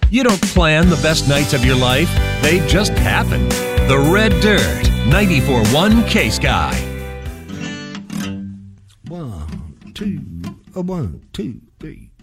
You don't plan the best nights of your life. They just happen. The Red Dirt, 94.1 K-Sky. 1, 2, 1, 2, 3.